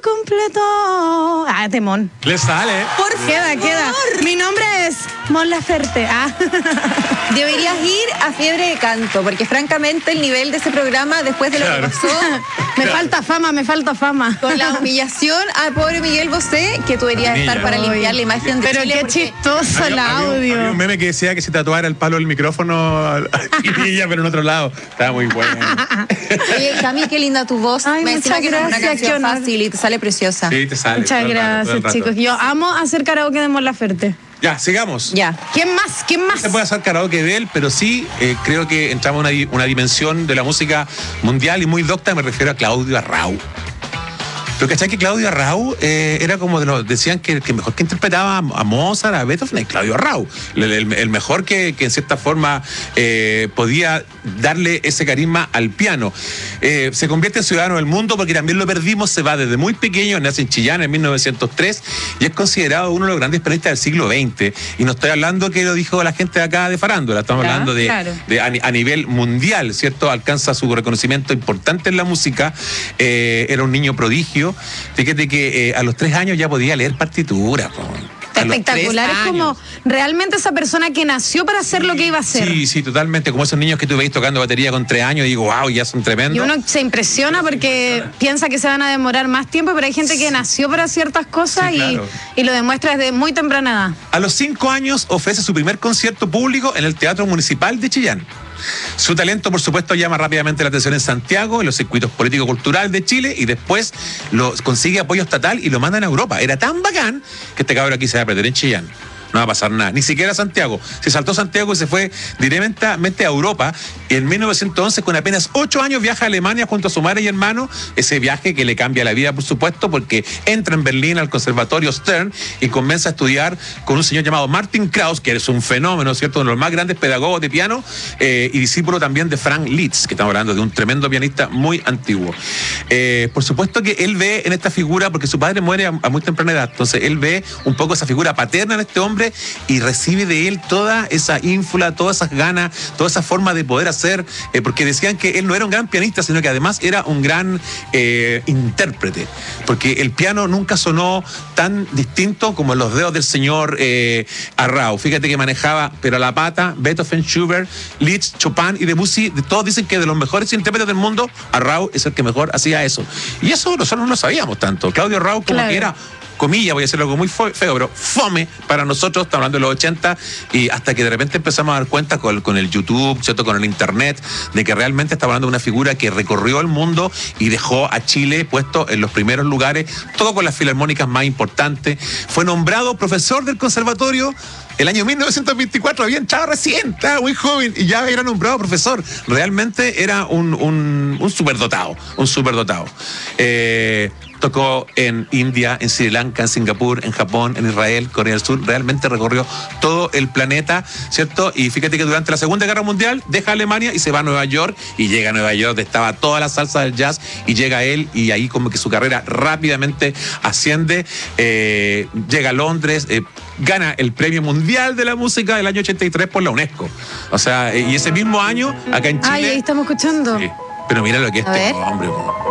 por completo. Ah, temón. Le sale. Por queda. Mi nombre es Mon Laferte. Deberías ir a Fiebre de Canto, porque francamente el nivel de ese programa, después de lo que pasó, me falta fama. con la humillación al pobre Miguel Bosé, que tú deberías estar para limpiar la imagen de Pero Chile. qué chistoso el audio. Había un meme que decía que se tatuara el palo del micrófono a Pinilla, pero en otro lado. Estaba muy bueno. Oye, Cami, qué linda tu voz. Ay, Me encima muchas que no es una gracias, canción qué honor. fácil y te sale preciosa. Sí, te sale. Muchas gracias, chicos. Yo amo hacer karaoke de Mon Laferte. Ya, sigamos. Ya. ¿Quién más? No se puede hacer karaoke de él, pero sí creo que entramos en una dimensión de la música mundial y muy docta, me refiero a Claudio Arrau. Pero ¿cachai que Claudio Arrau era como decían que mejor que interpretaba a Mozart, a Beethoven, es Claudio Arrau. El mejor que en cierta forma podía darle ese carisma al piano. Se convierte en ciudadano del mundo porque también lo perdimos, se va desde muy pequeño, nace en Chillán en 1903 y es considerado uno de los grandes pianistas del siglo XX. Y no estoy hablando que lo dijo la gente de acá de farándula, estamos hablando a nivel mundial, ¿cierto? Alcanza su reconocimiento importante en la música. Era un niño prodigio. Fíjate que a los 3 años ya podía leer partituras. Espectacular, es como realmente esa persona que nació para hacer lo que iba a hacer. Sí, totalmente, como esos niños que tú veis tocando batería con 3 años y digo, wow, ya son tremendos. Y uno se impresiona porque piensa que se van a demorar más tiempo, pero hay gente que nació para ciertas cosas y lo demuestra desde muy temprana edad. A los 5 años ofrece su primer concierto público en el Teatro Municipal de Chillán. Su talento, por supuesto, llama rápidamente la atención en Santiago, en los circuitos político-culturales de Chile, y después consigue apoyo estatal y lo mandan a Europa. Era tan bacán que este cabrón aquí se va a perder en Chillán. No va a pasar nada, ni siquiera Santiago. Se saltó Santiago y se fue directamente a Europa. En 1911, con apenas 8 años, viaja a Alemania junto a su madre y hermano. Ese viaje que le cambia la vida, por supuesto, porque entra en Berlín al Conservatorio Stern y comienza a estudiar con un señor llamado Martin Krauss, que es un fenómeno, ¿cierto? Uno de los más grandes pedagogos de piano y discípulo también de Frank Liszt, que estamos hablando de un tremendo pianista muy antiguo. Por supuesto que él ve en esta figura, porque su padre muere a muy temprana edad, entonces él ve un poco esa figura paterna en este hombre y recibe de él toda esa ínfula, todas esas ganas, toda esa forma de poder hacer, porque decían que él no era un gran pianista, sino que además era un gran intérprete, porque el piano nunca sonó tan distinto como los dedos del señor Arrau. Fíjate que manejaba, pero a la pata, Beethoven, Schubert, Liszt, Chopin y Debussy. Todos dicen que de los mejores intérpretes del mundo, Arrau es el que mejor hacía eso. Y eso nosotros no lo sabíamos tanto. Claudio Arrau como que era, comillas, voy a decir algo muy feo, pero fome para nosotros, estamos hablando de los 80, y hasta que de repente empezamos a dar cuenta con el YouTube, ¿cierto? Con el internet, de que realmente estamos hablando de una figura que recorrió el mundo y dejó a Chile puesto en los primeros lugares, todo con las filarmónicas más importantes. Fue nombrado profesor del conservatorio el año 1924, había entrado recién, estaba muy joven y ya era nombrado profesor. Realmente era un superdotado, tocó en India, en Sri Lanka, en Singapur, en Japón, en Israel, Corea del Sur. Realmente recorrió todo el planeta, ¿cierto? Y fíjate que durante la Segunda Guerra Mundial deja Alemania y se va a Nueva York, y llega a Nueva York, donde estaba toda la salsa del jazz, y llega él, y ahí como que su carrera rápidamente asciende, llega a Londres, gana el Premio Mundial de la Música del año 83 por la UNESCO. O sea, y ese mismo año, acá en Chile... Ay, ahí estamos escuchando. Sí, pero mira lo que es este hombre,